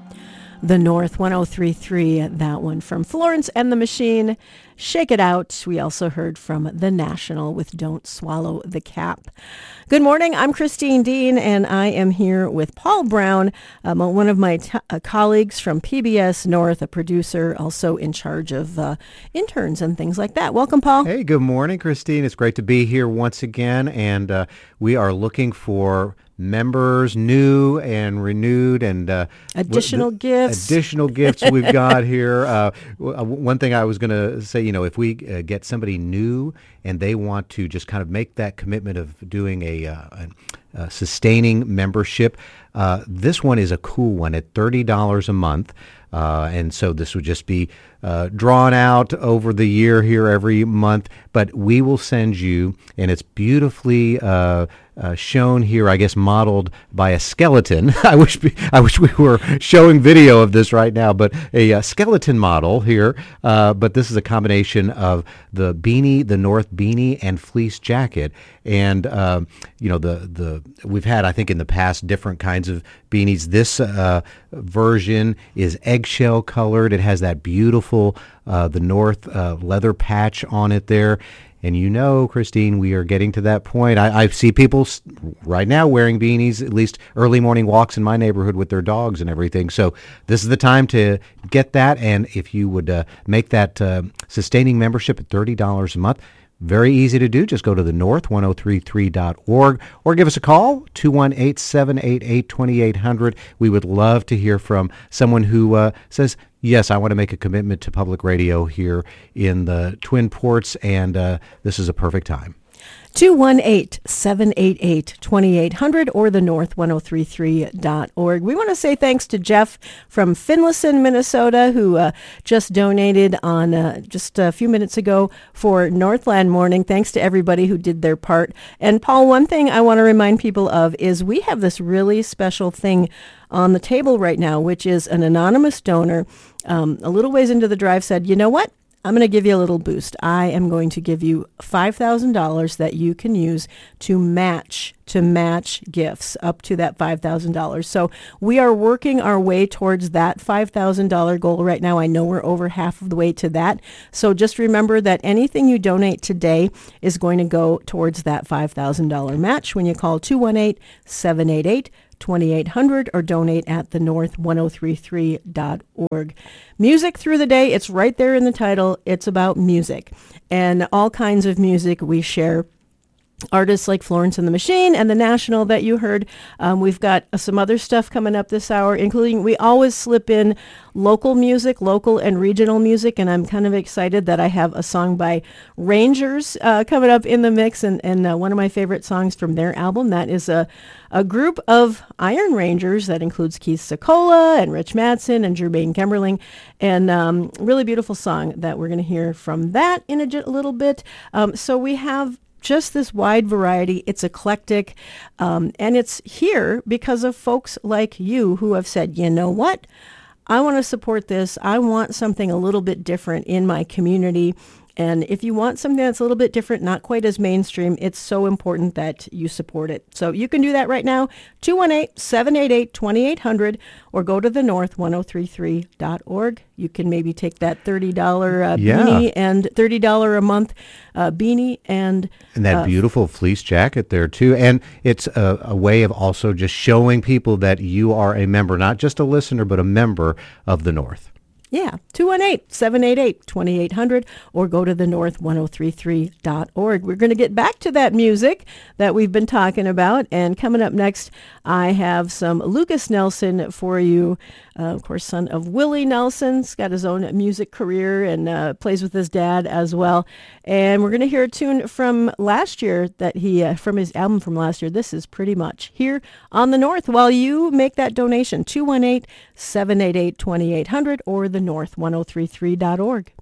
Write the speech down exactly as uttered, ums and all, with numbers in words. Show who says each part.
Speaker 1: The North one oh three point three, that one from Florence and the Machine, Shake It Out. We also heard from The National with Don't Swallow the Cap. Good morning, I'm Christine Dean, and I am here with Paul Brown, um, one of my t- uh, colleagues from P B S North, a producer also in charge of uh, interns and things like that. Welcome, Paul.
Speaker 2: Hey, good morning, Christine. It's great to be here once again, and uh, we are looking for members, new and renewed, and uh,
Speaker 1: additional
Speaker 2: the,
Speaker 1: gifts.
Speaker 2: Additional gifts we've got here. Uh, one thing I was going to say, you know, if we uh, get somebody new and they want to just kind of make that commitment of doing a, uh, a, a sustaining membership, uh, this one is a cool one at thirty dollars a month. Uh, and so this would just be uh, drawn out over the year here every month, but we will send you, and it's beautifully uh, uh, shown here, I guess, modeled by a skeleton. I wish we, I wish we were showing video of this right now, but a, a skeleton model here. Uh, but this is a combination of the beanie, the North beanie, and fleece jacket. And uh, you know, the the we've had, I think, in the past different kinds of beanies. This uh, version is eggshell colored. It has that beautiful uh, the North uh, leather patch on it there. And you know, Christine, we are getting to that point. I, I see people right now wearing beanies, at least early morning walks in my neighborhood with their dogs and everything. So this is the time to get that. And if you would uh, make that uh, sustaining membership at thirty dollars a month, very easy to do. Just go to the north ten thirty-three dot org or give us a call, two one eight, seven eight eight, two eight zero zero. We would love to hear from someone who uh, says, yes, I want to make a commitment to public radio here in the Twin Ports, and uh, this is a perfect time.
Speaker 1: two one eight, seven eight eight, two eight zero zero or the north ten thirty-three dot org. We want to say thanks to Jeff from Finlayson, Minnesota, who uh, just donated on uh, just a few minutes ago for Northland Morning. Thanks to everybody who did their part. And Paul, one thing I want to remind people of is we have this really special thing on the table right now, which is an anonymous donor um, a little ways into the drive said, you know what? I'm going to give you a little boost. I am going to give you five thousand dollars that you can use to match to match gifts up to that five thousand dollars. So we are working our way towards that five thousand dollars goal right now. I know we're over half of the way to that. So just remember that anything you donate today is going to go towards that five thousand dollars match when you call two one eight, seven eight eight, two eight zero zero or donate at the north ten thirty-three dot org. Music through the day, it's right there in the title. It's about music and all kinds of music we share. Artists like Florence and the Machine and The National that you heard. Um, we've got uh, some other stuff coming up this hour, including we always slip in local music, local and regional music, and I'm kind of excited that I have a song by Rangers uh, coming up in the mix, and, and uh, one of my favorite songs from their album. That is a, a group of Iron Rangers that includes Keith Secola and Rich Madsen and Jermaine Kemmerling, and um, really beautiful song that we're going to hear from that in a, j- a little bit. Um, so we have just this wide variety. It's eclectic, um, and it's here because of folks like you who have said, you know what, I want to support this. I want something a little bit different in my community. And if you want something that's a little bit different, not quite as mainstream, it's so important that you support it. So you can do that right now, two one eight, seven eight eight, two eight zero zero, or go to the north ten thirty-three dot org. You can maybe take that thirty dollars uh,
Speaker 2: yeah.
Speaker 1: beanie and thirty dollars a month uh, beanie. And
Speaker 2: and that uh, beautiful fleece jacket there, too. And it's a, a way of also just showing people that you are a member, not just a listener, but a member of the North.
Speaker 1: Yeah, two one eight, seven eight eight, two eight zero zero or go to the north ten thirty-three dot org. We're going to get back to that music that we've been talking about. And coming up next, I have some Lucas Nelson for you. Uh, of course, son of Willie Nelson. He's got his own music career and uh, plays with his dad as well. And we're going to hear a tune from last year that he, uh, from his album from last year. This is Pretty Much here on the North while you make that donation. two one eight, seven eight eight, two eight zero zero or the north ten thirty-three dot org.